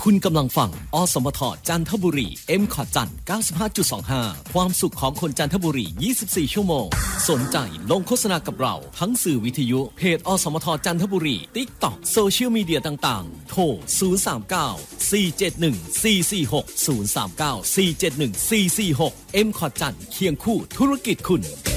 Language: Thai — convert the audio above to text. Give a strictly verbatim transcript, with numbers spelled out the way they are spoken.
คุณกำลังฟังอสมทจันทบุรี เอ็ม คอท จันทร์ เก้าสิบห้าจุดสองห้า ความสุขของคนจันทบุรี ยี่สิบสี่ ชั่วโมงสนใจลงโฆษณากับเราทั้งสื่อวิทยุเพจอสมทจันทบุรี TikTok โซเชียลมีเดียต่างๆโทรศูนย์ สาม เก้า สี่ เจ็ด หนึ่ง สี่ สี่ หก ศูนย์ สาม เก้า สี่ เจ็ด หนึ่ง สี่ สี่ หก เอ็ม คอท จันทร์เคียงคู่ธุรกิจคุณ